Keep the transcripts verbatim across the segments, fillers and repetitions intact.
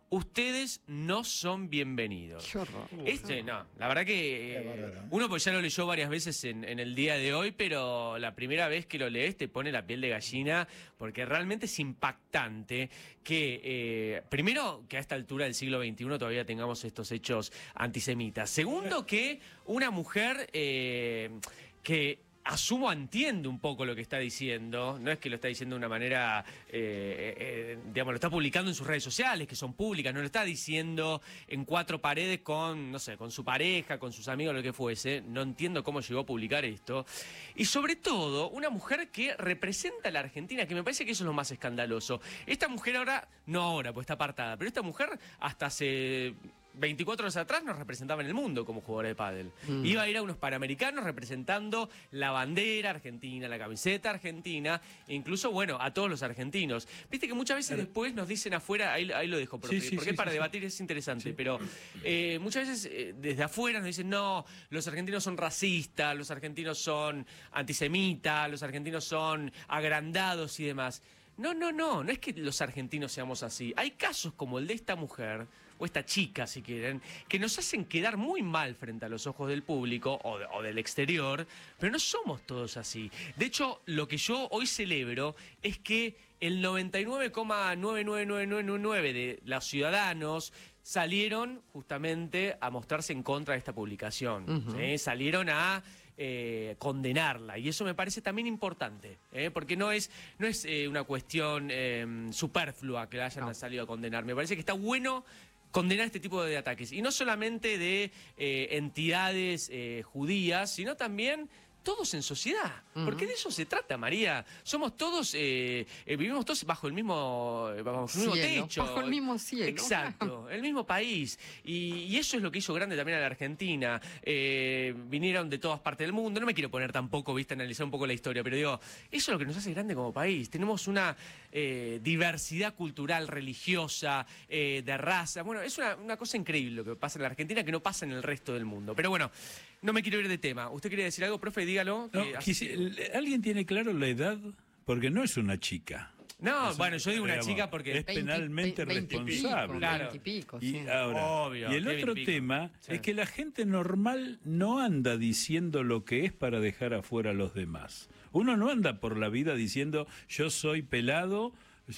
ustedes no son bienvenidos. Qué horror. Este, no, la verdad que eh, uno pues ya lo leyó varias veces en, en el día de hoy, pero la primera vez que lo lees te pone la piel de gallina, porque realmente es impactante que, eh, primero, que a esta altura del siglo veintiuno todavía tengamos estos hechos antisemitas. Segundo, que una mujer eh, que... asumo, entiende un poco lo que está diciendo, no es que lo está diciendo de una manera, eh, eh, digamos, lo está publicando en sus redes sociales, que son públicas, no lo está diciendo en cuatro paredes con, no sé, con su pareja, con sus amigos, lo que fuese. No entiendo cómo llegó a publicar esto. Y sobre todo, una mujer que representa a la Argentina, que me parece que eso es lo más escandaloso. Esta mujer ahora, no ahora, pues está apartada, pero esta mujer hasta hace veinticuatro horas atrás nos representaba en el mundo como jugadora de pádel. Mm. Iba a ir a unos Panamericanos representando la bandera argentina, la camiseta argentina, e incluso, bueno, a todos los argentinos. Viste que muchas veces pero... después nos dicen afuera, ahí, ahí lo dejo, profe, sí, sí, porque sí, para sí, debatir sí. es interesante, sí. pero eh, muchas veces eh, desde afuera nos dicen, no, los argentinos son racistas, los argentinos son antisemitas, los argentinos son agrandados y demás. No, no, no, no es que los argentinos seamos así. Hay casos como el de esta mujer, o esta chica si quieren, que nos hacen quedar muy mal frente a los ojos del público o, de, o del exterior, pero no somos todos así. De hecho, lo que yo hoy celebro es que el noventa y nueve coma nueve nueve nueve nueve nueve de los ciudadanos salieron justamente a mostrarse en contra de esta publicación. Uh-huh. ¿sí? Salieron a eh, condenarla. Y eso me parece también importante, ¿eh? porque no es, no es eh, una cuestión eh, superflua que la hayan no. salido a condenar. Me parece que está bueno condenar este tipo de ataques. Y no solamente de eh, entidades eh, judías, sino también todos en sociedad, uh-huh. porque de eso se trata, María. Somos todos, eh, eh, vivimos todos bajo el mismo, bajo el mismo cielo, techo. Bajo el mismo cielo. Exacto, el mismo país. Y, y eso es lo que hizo grande también a la Argentina. Eh, vinieron de todas partes del mundo. No me quiero poner tampoco, viste, analizar un poco la historia, pero digo, eso es lo que nos hace grande como país. Tenemos una eh, diversidad cultural, religiosa, eh, de raza. Bueno, es una, una cosa increíble lo que pasa en la Argentina que no pasa en el resto del mundo. Pero bueno, no me quiero ir de tema. ¿Usted quiere decir algo, profe? Dígalo. No, quisi, ¿Alguien tiene claro la edad? Porque no es una chica. No, es bueno, un, yo digo una digamos, chica porque... es penalmente veinte, responsable. Claro. Y, pico, y, sí. ahora, Obvio, y el otro tema sí. es que la gente normal no anda diciendo lo que es para dejar afuera a los demás. Uno no anda por la vida diciendo yo soy pelado,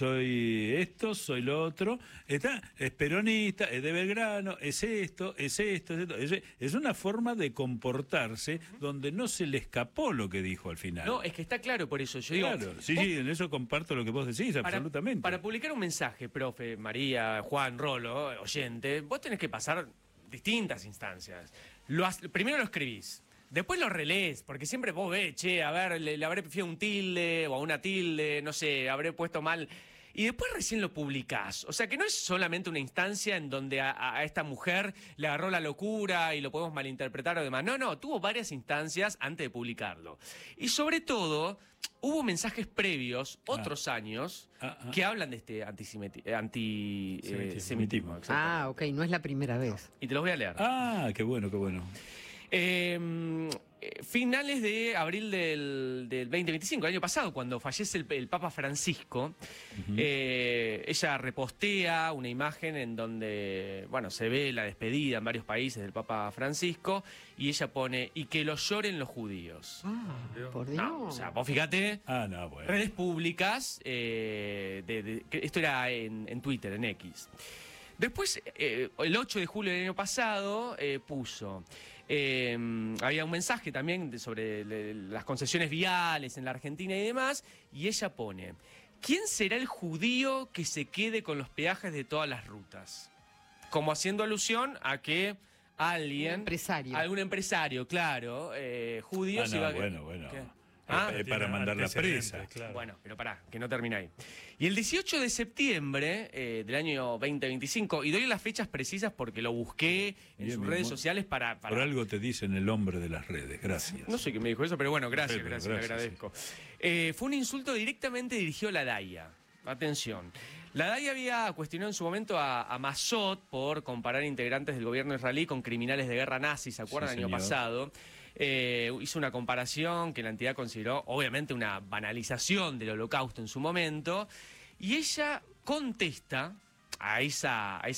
soy esto, soy lo otro, está, es peronista, es de Belgrano, es esto, es esto, es esto. Es, es una forma de comportarse donde no se le escapó lo que dijo al final. No, es que está claro por eso. Yo digo, claro, sí, sí, en eso comparto lo que vos decís, para, absolutamente. Para publicar un mensaje, profe, María, Juan, Rolo, oyente, vos tenés que pasar distintas instancias. Lo, primero lo escribís. Después lo relees, porque siempre vos ves, che, a ver, le, le habré pifiado un tilde o a una tilde, no sé, habré puesto mal. Y después recién lo publicás. O sea, que no es solamente una instancia en donde a, a esta mujer le agarró la locura y lo podemos malinterpretar o demás. No, no, tuvo varias instancias antes de publicarlo. Y sobre todo, hubo mensajes previos, otros ah. años, ah, ah. que hablan de este antisemitismo. Antisemitismo. Eh, ah, ok, no es la primera vez. Y te los voy a leer. Ah, qué bueno, qué bueno. Eh, finales de abril del, del veinte veinticinco, el año pasado, cuando fallece el, el Papa Francisco, uh-huh. eh, ella repostea una imagen en donde, bueno, se ve la despedida en varios países del Papa Francisco, y ella pone, y que lo lloren los judíos. Ah, por Dios. No, o sea, vos fíjate, ah, no, bueno. redes públicas, eh, de, de, esto era en, en Twitter, en X. Después, eh, el ocho de julio del año pasado, eh, puso... Eh, había un mensaje también de, sobre le, las concesiones viales en la Argentina y demás, y ella pone, ¿quién será el judío que se quede con los peajes de todas las rutas? Como haciendo alusión a que alguien... Un empresario. Algún empresario, claro, eh, judío... Ah, se no, iba a... bueno, bueno. ¿Qué? Ah, eh, para mandar la presa. Claro. Bueno, pero pará, que no termina ahí. Y el dieciocho de septiembre eh, del año veinte veinticinco, y doy las fechas precisas porque lo busqué en Bien, sus redes amor. sociales para, para... Por algo te dicen el hombre de las redes, gracias. No sé qué me dijo eso, pero bueno, gracias, Perfecto, gracias, gracias, le agradezco. Sí. Eh, fue un insulto directamente dirigido a la DAIA. Atención. La DAIA había cuestionado en su momento a, a Massot por comparar integrantes del gobierno israelí con criminales de guerra nazis, ¿se acuerdan? Sí, el año pasado. Eh, hizo una comparación que la entidad consideró, obviamente, una banalización del holocausto en su momento, y ella contesta a esa, a esa